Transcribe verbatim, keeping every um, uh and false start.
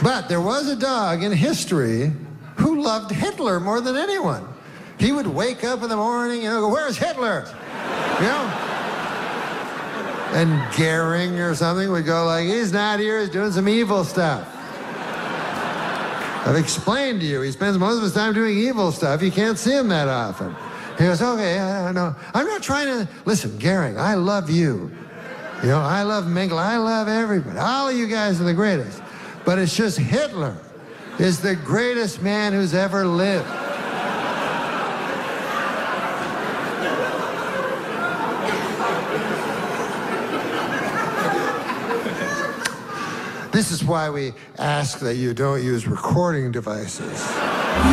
But there was a dog in history who loved Hitler more than anyone. He would wake up in the morning and go, "Where's Hitler?" You know? And Goering or something would go like, "He's not here, he's doing some evil stuff." I've explained to you, he spends most of his time doing evil stuff. You can't see him that often. He goes, "Okay, I don't know. I'm not trying to..." Listen, Goering, I love you. You know, I love Mengele, I love everybody. All of you guys are the greatest. But it's just Hitler is the greatest man who's ever lived. This is why we ask that you don't use recording devices.